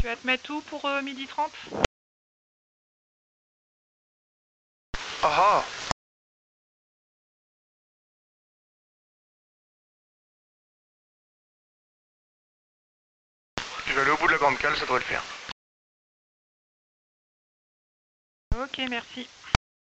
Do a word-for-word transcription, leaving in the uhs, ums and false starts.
Tu vas te mettre où pour euh, midi trente? Ah ah. Tu vas aller au bout de la grande cale, ça devrait le faire. Ok, merci.